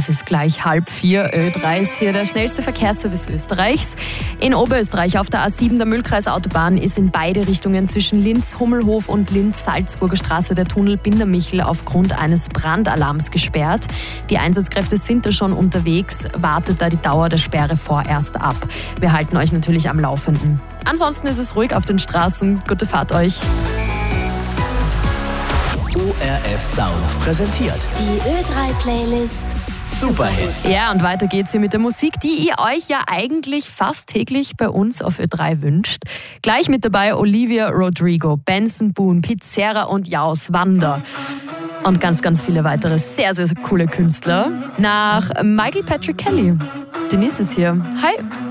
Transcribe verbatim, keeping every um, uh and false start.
Es ist gleich halb vier. Ö drei ist hier der schnellste Verkehrsservice Österreichs. In Oberösterreich auf der A sieben der Mühlkreisautobahn ist in beide Richtungen zwischen Linz-Hummelhof und Linz-Salzburger Straße der Tunnel Bindermichel aufgrund eines Brandalarms gesperrt. Die Einsatzkräfte sind da schon unterwegs, wartet da die Dauer der Sperre vorerst ab. Wir halten euch natürlich am Laufenden. Ansonsten ist es ruhig auf den Straßen. Gute Fahrt euch. O R F Sound präsentiert die Ö drei Playlist Superhits. Ja, und weiter geht's hier mit der Musik, die ihr euch ja eigentlich fast täglich bei uns auf Ö drei wünscht. Gleich mit dabei Olivia Rodrigo, Benson Boone, Pizzerra und Jaus, Wanda. Und ganz, ganz viele weitere sehr, sehr coole Künstler. Nach Michael Patrick Kelly. Denise ist hier. Hi.